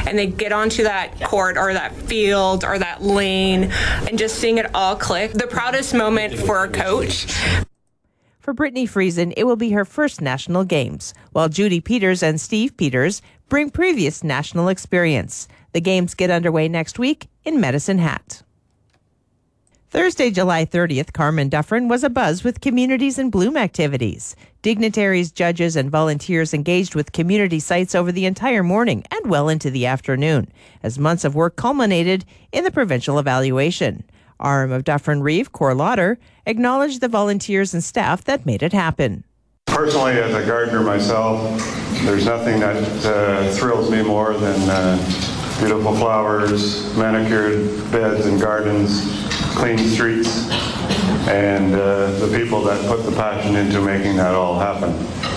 and they get onto that court or that field or that lane and just seeing it all click. The proudest moment for a coach. For Brittany Friesen, it will be her first national games, while Judy Peters and Steve Peters bring previous national experience. The games get underway next week in Medicine Hat. Thursday, July 30th, Carmen Dufferin was abuzz with Communities in Bloom activities. Dignitaries, judges, and volunteers engaged with community sites over the entire morning and well into the afternoon, as months of work culminated in the provincial evaluation. RM of Dufferin Reeve, Cor Lauder, acknowledged the volunteers and staff that made it happen. Personally, as a gardener myself, there's nothing that thrills me more than beautiful flowers, manicured beds and gardens, clean streets, and the people that put the passion into making that all happen.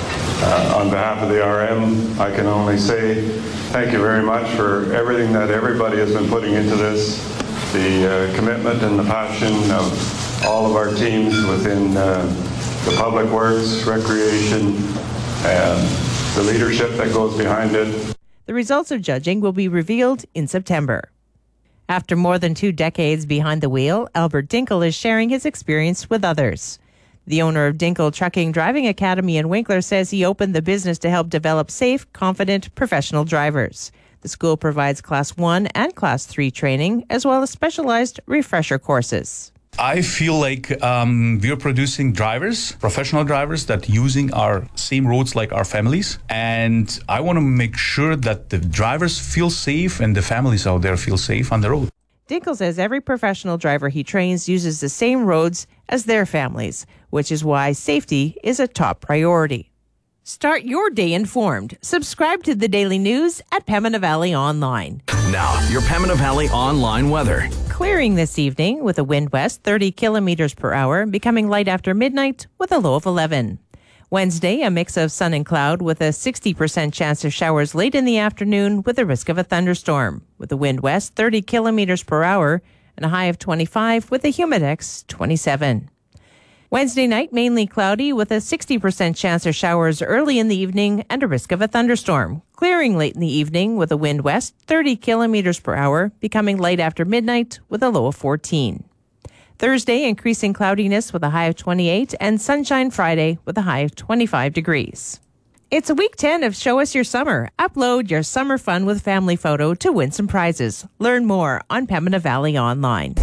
On behalf of the RM, I can only say thank you very much for everything that everybody has been putting into this, the commitment and the passion of all of our teams within the public works, recreation, and the leadership that goes behind it. The results of judging will be revealed in September. After more than 2 decades behind the wheel, Albert Dinkle is sharing his experience with others. The owner of Dinkle Trucking Driving Academy in Winkler says he opened the business to help develop safe, confident, professional drivers. The school provides Class 1 and Class 3 training, as well as specialized refresher courses. I feel like we're producing drivers, professional drivers, that using our same roads like our families. And I want to make sure that the drivers feel safe and the families out there feel safe on the road. Dinkle says every professional driver he trains uses the same roads as their families, which is why safety is a top priority. Start your day informed. Subscribe to the Daily News at Pembina Valley Online. Now, your Pembina Valley Online weather. Clearing this evening with a wind west 30 kilometers per hour, becoming light after midnight with a low of 11. Wednesday, a mix of sun and cloud with a 60% chance of showers late in the afternoon with a risk of a thunderstorm, with a wind west 30 kilometers per hour and a high of 25 with a humidex 27. Wednesday night, mainly cloudy with a 60% chance of showers early in the evening and a risk of a thunderstorm. Clearing late in the evening with a wind west 30 kilometers per hour, becoming light after midnight with a low of 14. Thursday, increasing cloudiness with a high of 28 and sunshine Friday with a high of 25 degrees. It's week 10 of Show Us Your Summer. Upload your summer fun with family photo to win some prizes. Learn more on Pembina Valley Online.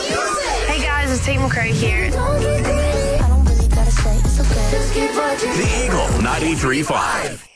Hey guys, it's Tate McRae here. The Eagle 93.5.